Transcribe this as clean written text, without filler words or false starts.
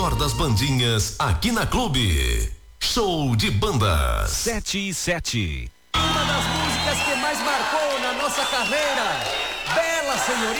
melhor das bandinhas aqui na Clube. Show de bandas. 7 e 7. Uma das músicas que mais marcou na nossa carreira. Bela Senhorita.